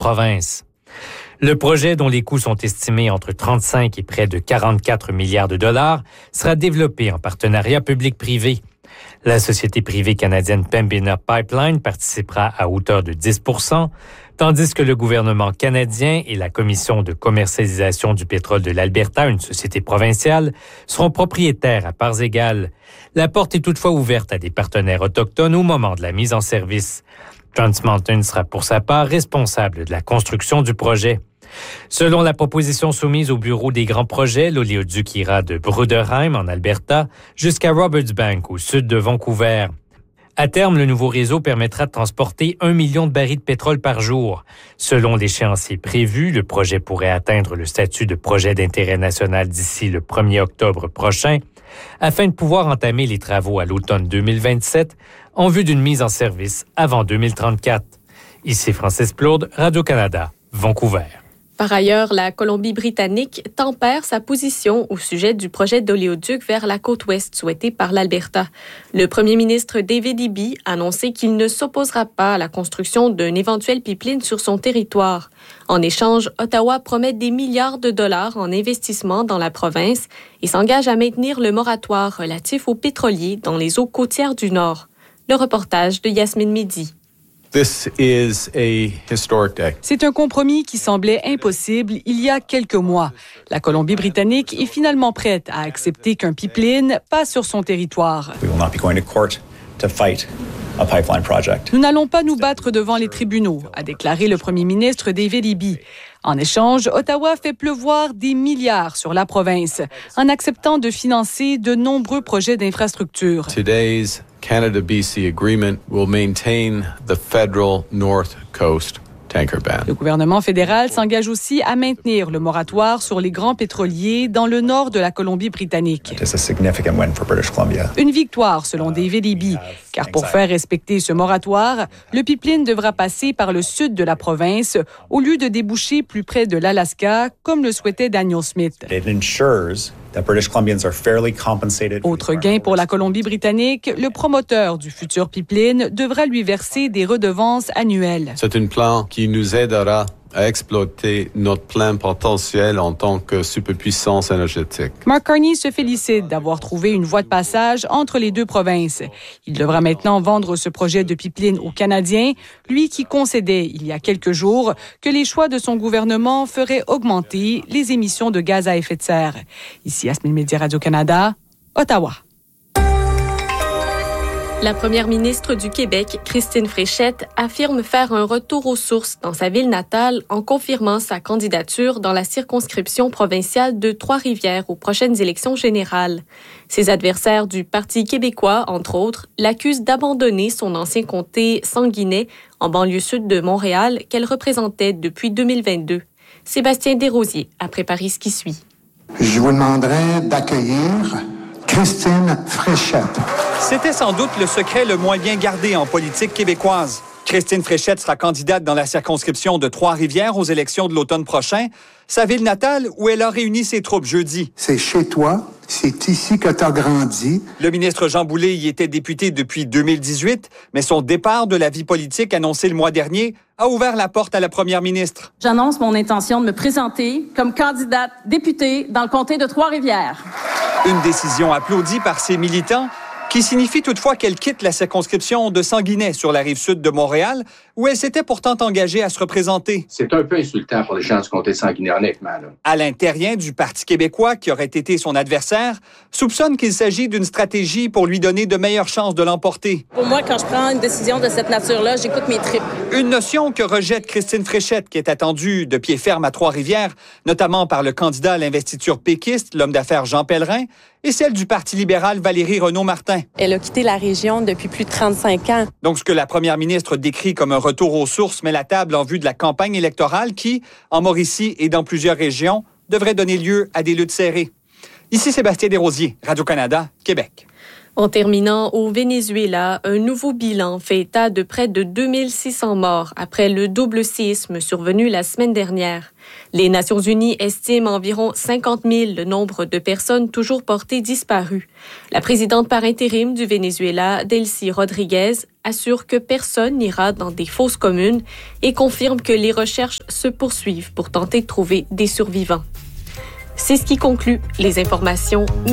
province. Le projet, dont les coûts sont estimés entre 35 et près de 44 milliards de dollars, sera développé en partenariat public-privé. La société privée canadienne Pembina Pipeline participera à hauteur de 10 %, tandis que le gouvernement canadien et la Commission de commercialisation du pétrole de l'Alberta, une société provinciale, seront propriétaires à parts égales. La porte est toutefois ouverte à des partenaires autochtones au moment de la mise en service. Trans Mountain sera pour sa part responsable de la construction du projet. Selon la proposition soumise au bureau des grands projets, l'oléoduc ira de Bruderheim, en Alberta, jusqu'à Robertsbank, au sud de Vancouver. À terme, le nouveau réseau permettra de transporter 1 million de barils de pétrole par jour. Selon l'échéancier prévu, le projet pourrait atteindre le statut de projet d'intérêt national d'ici le 1er octobre prochain, afin de pouvoir entamer les travaux à l'automne 2027 en vue d'une mise en service avant 2034. Ici Francis Plourde, Radio-Canada, Vancouver. Par ailleurs, la Colombie-Britannique tempère sa position au sujet du projet d'oléoduc vers la côte ouest souhaité par l'Alberta. Le premier ministre David Eby a annoncé qu'il ne s'opposera pas à la construction d'un éventuel pipeline sur son territoire. En échange, Ottawa promet des milliards de dollars en investissement dans la province et s'engage à maintenir le moratoire relatif aux pétroliers dans les eaux côtières du Nord. Le reportage de Yasmine Mehdi. C'est un compromis qui semblait impossible il y a quelques mois. La Colombie-Britannique est finalement prête à accepter qu'un pipeline passe sur son territoire. Nous n'allons pas nous battre devant les tribunaux, a déclaré le premier ministre David Eby. En échange, Ottawa fait pleuvoir des milliards sur la province en acceptant de financer de nombreux projets d'infrastructure. Today's Canada-BC agreement will maintain the federal North Coast tanker ban. Le gouvernement fédéral s'engage aussi à maintenir le moratoire sur les grands pétroliers dans le nord de la Colombie-Britannique. Une victoire, selon David Eby, car pour faire respecter ce moratoire, le pipeline devra passer par le sud de la province au lieu de déboucher plus près de l'Alaska, comme le souhaitait Daniel Smith. Autre gain pour la Colombie-Britannique, le promoteur du futur pipeline devra lui verser des redevances annuelles. C'est un plan qui nous aidera à exploiter notre plein potentiel en tant que superpuissance énergétique. Mark Carney se félicite d'avoir trouvé une voie de passage entre les deux provinces. Il devra maintenant vendre ce projet de pipeline aux Canadiens, lui qui concédait il y a quelques jours que les choix de son gouvernement feraient augmenter les émissions de gaz à effet de serre. Ici Yasmine Mehdi, Radio-Canada, Ottawa. La première ministre du Québec, Christine Fréchette, affirme faire un retour aux sources dans sa ville natale en confirmant sa candidature dans la circonscription provinciale de Trois-Rivières aux prochaines élections générales. Ses adversaires du Parti québécois, entre autres, l'accusent d'abandonner son ancien comté Sanguinet, en banlieue sud de Montréal, qu'elle représentait depuis 2022. Sébastien Desrosiers a préparé ce qui suit. Je vous demanderai d'accueillir Christine Fréchette. C'était sans doute le secret le moins bien gardé en politique québécoise. Christine Fréchette sera candidate dans la circonscription de Trois-Rivières aux élections de l'automne prochain, sa ville natale où elle a réuni ses troupes jeudi. C'est chez toi, c'est ici que tu as grandi. Le ministre Jean Boulet y était député depuis 2018, mais son départ de la vie politique annoncé le mois dernier a ouvert la porte à la première ministre. J'annonce mon intention de me présenter comme candidate députée dans le comté de Trois-Rivières. Une décision applaudie par ses militants, qui signifie toutefois qu'elle quitte la circonscription de Sanguinet sur la rive sud de Montréal, où elle s'était pourtant engagée à se représenter. C'est un peu insultant pour les gens du comté de Sanguinet, honnêtement. Alain Terrien, du Parti québécois, qui aurait été son adversaire, soupçonne qu'il s'agit d'une stratégie pour lui donner de meilleures chances de l'emporter. Pour moi, quand je prends une décision de cette nature-là, j'écoute mes tripes. Une notion que rejette Christine Fréchette, qui est attendue de pied ferme à Trois-Rivières, notamment par le candidat à l'investiture péquiste, l'homme d'affaires Jean Pellerin, et celle du Parti libéral Valérie Renaud-Martin. Elle a quitté la région depuis plus de 35 ans. Donc, ce que la première ministre décrit comme un retour aux sources met la table en vue de la campagne électorale qui, en Mauricie et dans plusieurs régions, devrait donner lieu à des luttes serrées. Ici Sébastien Desrosiers, Radio-Canada, Québec. En terminant, au Venezuela, un nouveau bilan fait état de près de 2600 morts après le double séisme survenu la semaine dernière. Les Nations unies estiment environ 50 000 le nombre de personnes toujours portées disparues. La présidente par intérim du Venezuela, Delcy Rodriguez, assure que personne n'ira dans des fosses communes et confirme que les recherches se poursuivent pour tenter de trouver des survivants. C'est ce qui conclut les informations.